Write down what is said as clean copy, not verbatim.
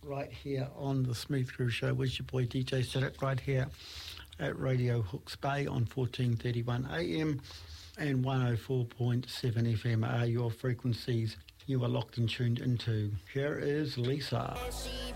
right here on the Smooth Groove Show with your boy DJ Static right here at Radio Hawke's Bay on 1431 AM and 104.7 FM are your frequencies you are locked and tuned into. Here is Lisa.